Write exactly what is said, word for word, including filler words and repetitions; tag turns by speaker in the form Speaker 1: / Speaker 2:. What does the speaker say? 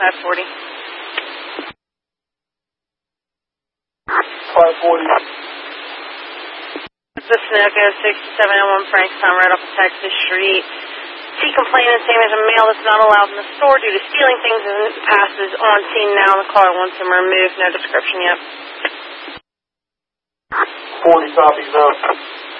Speaker 1: five forty.
Speaker 2: five forty.
Speaker 1: It's the Sunoco sixty-seven oh one Frankstown, right off of Texas Street. See complainant saying there's a male that's not allowed in the store due to stealing things and passes on scene now. The caller wants him removed. No description yet.
Speaker 2: forty copies now.